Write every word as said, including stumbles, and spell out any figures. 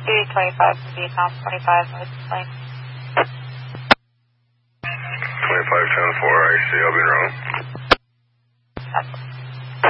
Duty twenty-five from Vietnam, twenty-five, noise plane. twenty-five ten four, I see, I'll be wrong. That's